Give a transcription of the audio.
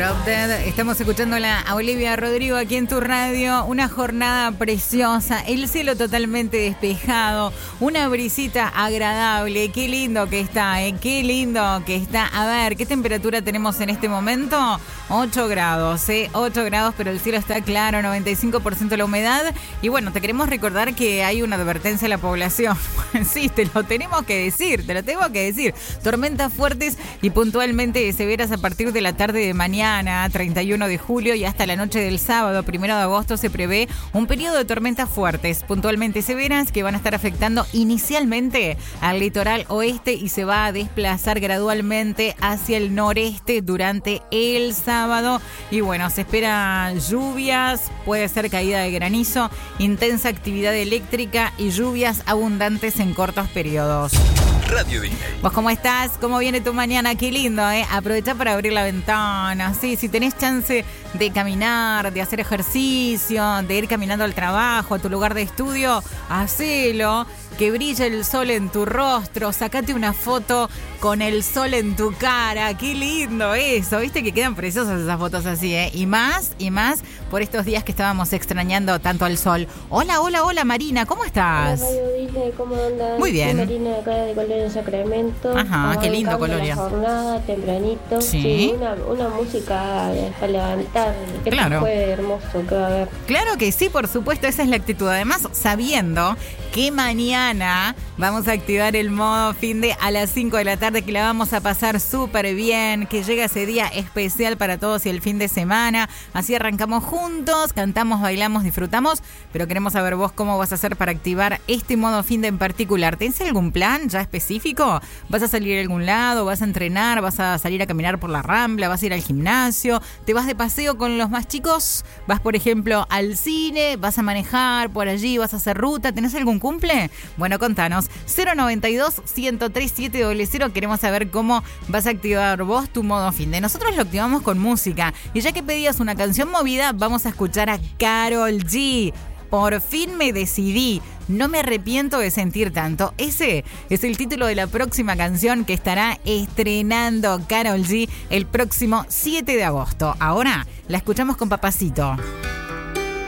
Adopted. Estamos escuchándola a Olivia Rodrigo aquí en tu radio. Una jornada preciosa, el cielo totalmente despejado, una brisita agradable. Qué lindo que está, qué lindo que está. A ver, ¿qué temperatura tenemos en este momento? 8 grados, 8 grados, pero el cielo está claro, 95% la humedad. Y bueno, te queremos recordar que hay una advertencia a la población. Sí, te lo tengo que decir. Tormentas fuertes y puntualmente severas a partir de la tarde de mañana, 31 de julio, y hasta la noche del sábado, 1 de agosto, se prevé un periodo de tormentas fuertes, puntualmente severas, que van a estar afectando inicialmente al litoral oeste y se va a desplazar gradualmente hacia el noreste durante el sábado. Y bueno, se esperan lluvias, puede ser caída de granizo, intensa actividad eléctrica y lluvias abundantes en cortos periodos. Radio Disney. ¿Vos cómo estás? ¿Cómo viene tu mañana? Qué lindo, ¿eh? Aprovecha para abrir la ventana. Sí, si tenés chance de caminar, de hacer ejercicio, de ir caminando al trabajo, a tu lugar de estudio, hacelo. Que brille el sol en tu rostro, sacate una foto con el sol en tu cara. Qué lindo eso, viste que quedan preciosas esas fotos así, ¿eh? Y más por estos días que estábamos extrañando tanto al sol. Hola Marina, ¿cómo estás? Hola Radio Disney, ¿cómo andas? Muy bien. Soy Marina de acá de Colonia Sacramento. Ajá, qué lindo Colonia. La jornada tempranito. Sí. Una música para levantar. Claro. Fue hermoso que va a haber. Claro que sí, por supuesto, esa es la actitud. Además, sabiendo que mañana vamos a activar el modo fin de a las 5 de la tarde, que la vamos a pasar súper bien, que llega ese día especial para todos y el fin de semana. Así arrancamos juntos, cantamos, bailamos, disfrutamos, pero queremos saber vos cómo vas a hacer para activar este modo fin de en particular. ¿Tenés algún plan ya específico? ¿Vas a salir a algún lado? ¿Vas a entrenar? ¿Vas a salir a caminar por la Rambla? ¿Vas a ir al gimnasio? ¿Te vas de paseo con los más chicos? ¿Vas, por ejemplo, al cine? ¿Vas a manejar por allí? ¿Vas a hacer ruta? ¿Tenés algún cumple? Bueno, contanos. 092-103-700. Queremos saber cómo vas a activar vos tu modo fin de. Nosotros lo activamos con música. Y ya que pedías una canción movida, vamos a escuchar a Karol G. Por fin me decidí. No me arrepiento de sentir tanto. Ese es el título de la próxima canción que estará estrenando Karol G el próximo 7 de agosto. Ahora la escuchamos con Papacito.